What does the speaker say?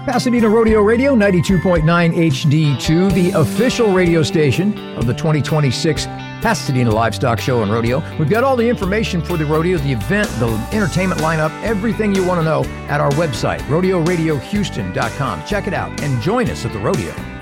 Pasadena Rodeo Radio, 92.9 HD2, the official radio station of the 2026 Pasadena Livestock Show and Rodeo. We've got all the information for the rodeo, the event, the entertainment lineup, everything you want to know at our website, rodeoradiohouston.com. Check it out and join us at the rodeo.